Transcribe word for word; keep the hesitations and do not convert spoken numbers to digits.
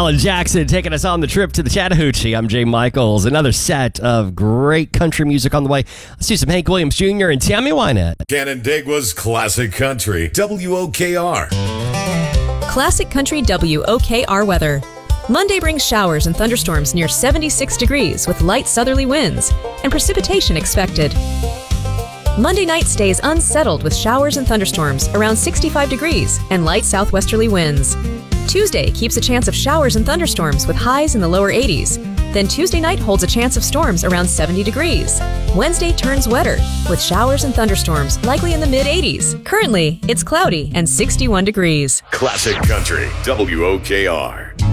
Alan Jackson taking us on the trip to the Chattahoochee. I'm Jay Michaels. Another set of great country music on the way. Let's do some Hank Williams Junior and Tammy Wynette. Canandaigua's Classic Country, W O K R. Classic Country W O K R weather. Monday brings showers and thunderstorms near seventy-six degrees with light southerly winds and precipitation expected. Monday night stays unsettled with showers and thunderstorms around sixty-five degrees and light southwesterly winds. Tuesday keeps a chance of showers and thunderstorms with highs in the lower eighties. Then Tuesday night holds a chance of storms around seventy degrees. Wednesday turns wetter with showers and thunderstorms likely in the mid eighties. Currently, it's cloudy and sixty-one degrees. Classic Country, W O K R.